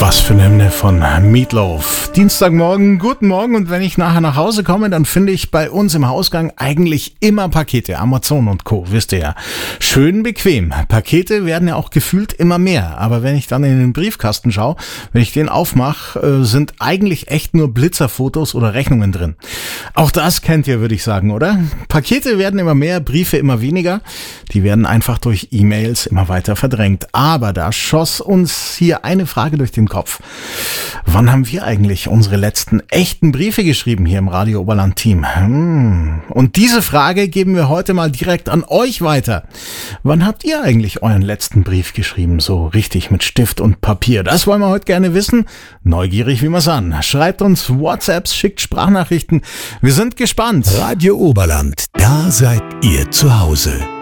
Was für eine Hymne von Meatloaf. Dienstagmorgen, guten Morgen, und wenn ich nachher nach Hause komme, dann finde ich bei uns im Hausgang eigentlich immer Pakete, Amazon und Co., wisst ihr ja. Schön bequem. Pakete werden ja auch gefühlt immer mehr, aber wenn ich dann in den Briefkasten schaue, wenn ich den aufmache, sind eigentlich echt nur Blitzerfotos oder Rechnungen drin. Auch das kennt ihr, würde ich sagen, oder? Pakete werden immer mehr, Briefe immer weniger. Die werden einfach durch E-Mails immer weiter verdrängt. Aber da schoss uns hier eine Frage durch den Kopf. Wann haben wir eigentlich unsere letzten echten Briefe geschrieben hier im Radio Oberland Team? Und diese Frage geben wir heute mal direkt an euch weiter. Wann habt ihr eigentlich euren letzten Brief geschrieben? So richtig mit Stift und Papier. Das wollen wir heute gerne wissen. Neugierig wie wir's an. Schreibt uns WhatsApps, schickt Sprachnachrichten. Wir sind gespannt. Radio Oberland, da seid ihr zu Hause.